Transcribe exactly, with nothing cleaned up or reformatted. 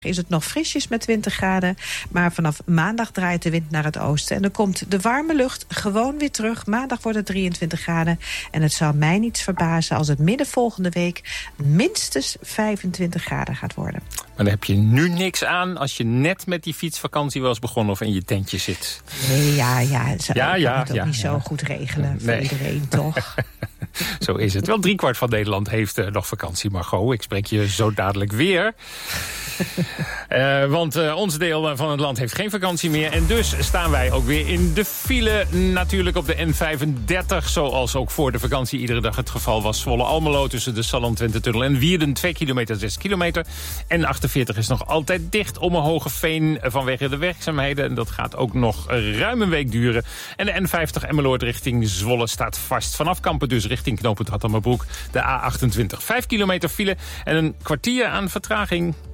is het nog frisjes met twintig graden. Maar vanaf maandag draait de wind naar het oosten. En dan komt de warme lucht gewoon weer terug. Maandag wordt het drieëntwintig graden. En het zou mij niets verbazen als het midden volgende week minstens vijfentwintig graden gaat worden. Maar dan heb je nu niks aan als je net met die fietsvakantie was begonnen of in je tentje zit. Nee, ja, ja. Ze ja, kan ja, het ook ja, niet ja. zo goed regelen voor Nee. iedereen, toch? Zo is het. Wel driekwart van Nederland heeft uh, nog vakantie, Margot. Ik spreek je zo dadelijk weer. Uh, want uh, ons deel van het land heeft geen vakantie meer. En dus staan wij ook weer in de file. Natuurlijk op de N vijfendertig. Zoals ook voor de vakantie iedere dag het geval was. Zwolle-Almelo tussen de Salland-Twente-tunnel en Wierden. twee kilometer, zes kilometer. N achtenveertig is nog altijd dicht om een Hogeveen vanwege de werkzaamheden. En dat gaat ook nog ruim een week duren. En de N vijftig Emmeloord richting Zwolle staat vast. Vanaf Kampen dus richting knooppunt Hattemerbroek. De A achtentwintig. Vijf kilometer file en een kwartier aan vertraging.